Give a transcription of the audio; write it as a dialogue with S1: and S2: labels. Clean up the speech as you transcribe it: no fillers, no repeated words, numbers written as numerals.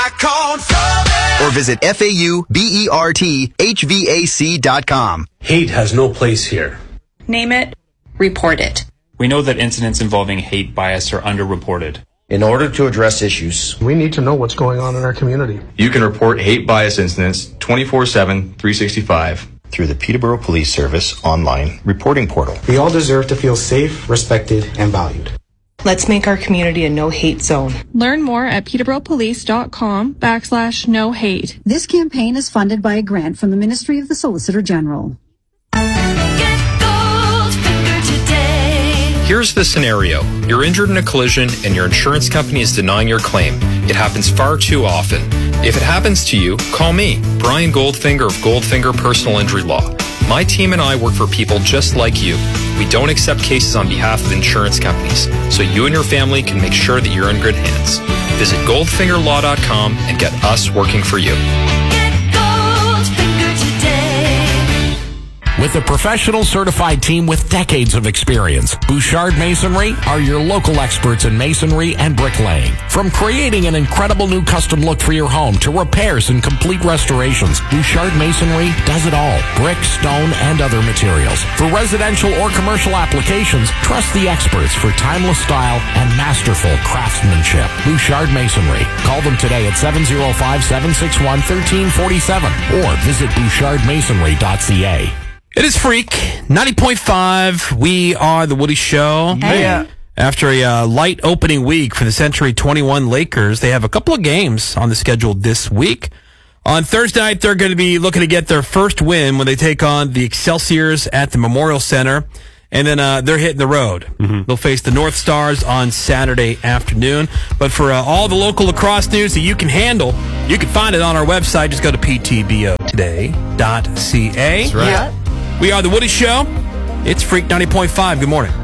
S1: Or visit FAUBERTHVAC.com.
S2: Hate has no place here.
S3: Name it, report it.
S4: We know that incidents involving hate bias are underreported.
S5: In order to address issues,
S6: we need to know what's going on in our community.
S7: You can report hate bias incidents 24/7, 365
S5: through the Peterborough Police Service online reporting portal.
S8: We all deserve to feel safe, respected, and valued.
S3: Let's make our community a no-hate zone.
S9: Learn more at peterboroughpolice.com/no-hate.
S10: This campaign is funded by a grant from the Ministry of the Solicitor General.
S11: Here's the scenario. You're injured in a collision and your insurance company is denying your claim. It happens far too often. If it happens to you, call me, Brian Goldfinger of Goldfinger Personal Injury Law. My team and I work for people just like you. We don't accept cases on behalf of insurance companies, so you and your family can make sure that you're in good hands. Visit goldfingerlaw.com and get us working for you.
S12: With a professional certified team with decades of experience, Bouchard Masonry are your local experts in masonry and bricklaying. From creating an incredible new custom look for your home to repairs and complete restorations, Bouchard Masonry does it all. Brick, stone, and other materials. For residential or commercial applications, trust the experts for timeless style and masterful craftsmanship. Bouchard Masonry. Call them today at 705-761-1347 or visit bouchardmasonry.ca.
S13: It is Freak 90.5. We are the Woody Show.
S14: Hey.
S13: After a light opening week for the Century 21 Lakers, they have a couple of games on the schedule this week. On Thursday night, they're going to be looking to get their first win when they take on the Excelsiors at the Memorial Center. And then they're hitting the road. Mm-hmm. They'll face the North Stars on Saturday afternoon. But for all the local lacrosse news that you can handle, you can find it on our website. Just go to ptbotoday.ca.
S14: That's right.
S13: Yeah. We are the Woody Show. It's Freak 90.5. Good morning.